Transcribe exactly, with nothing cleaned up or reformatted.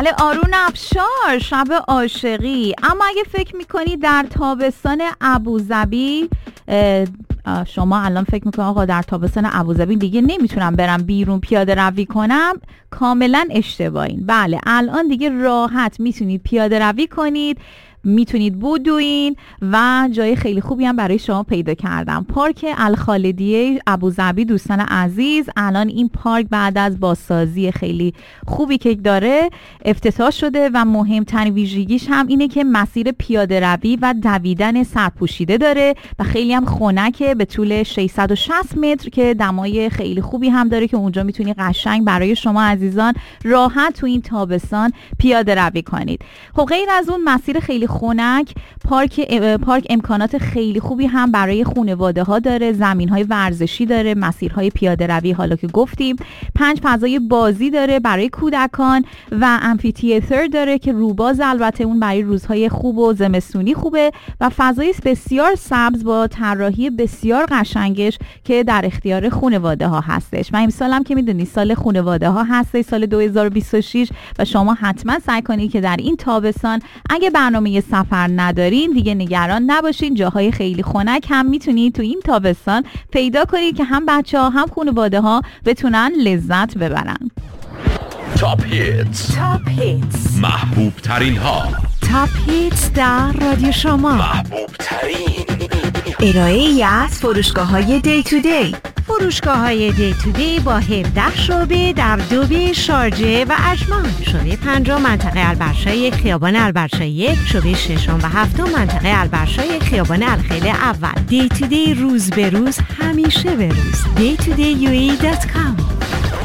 بله آرون افشار، شب عاشقی. اما اگه فکر میکنی در تابستان ابوظبی، شما الان فکر میکنی آقا در تابستان ابوظبی دیگه نمیتونم برم بیرون پیاده روی کنم، کاملا اشتباهین. بله الان دیگه راحت میتونید پیاده روی کنید، میتونید بدوین و جای خیلی خوبی هم برای شما پیدا کردم. پارک الخالدیه ابوظبی دوستان عزیز، الان این پارک بعد از بازسازی خیلی خوبی که داره افتتاح شده و مهمترین ویژگیش هم اینه که مسیر پیاده روی و دویدن سرپوشیده داره و خیلی هم خنکه، به طول ششصد و شصت متر که دمای خیلی خوبی هم داره که اونجا میتونی قشنگ برای شما عزیزان راحت تو این تابستان پیاده روی کنید. خب غیر از اون مسیر خیلی خنک، پارک پارک امکانات خیلی خوبی هم برای خانواده ها داره، زمین های ورزشی داره، مسیرهای پیاده روی حالا که گفتیم، پنج فضای بازی داره برای کودکان و امفی‌تئاتر داره که روباز، البته اون برای روزهای خوب و زمستونی خوبه، و فضای بسیار سبز با طراحی بسیار قشنگش که در اختیار خانواده ها هستش. و امسال هم که میدونید سال خانواده ها هست، سال دو هزار و بیست و شش، و شما حتما سعی کنید که در این تابستان اگه برنامه سفر ندارین دیگه نگران نباشین، جاهای خیلی خنک هم میتونید تو این تابستان پیدا کنید که هم بچه ها هم خانواده ها بتونن لذت ببرن. تاپ هیتس، تاپ هیتس، محبوب ترین ها. تاپ هیتس در رادیو شما، محبوب ترین ارائه ای از فروشگاه های دی تو دی. فروشگاه های دی تو دی با هفده شعبه در دوبه، شارجه و اجمان. شعبه پنجم منطقه البرشای خیابان البرشای یک، شعبه ششم و هفتم منطقه البرشای خیابان الخیل اول. دی تو دی، روز به روز، همیشه به روز. دی تو دی یو ای دات کام.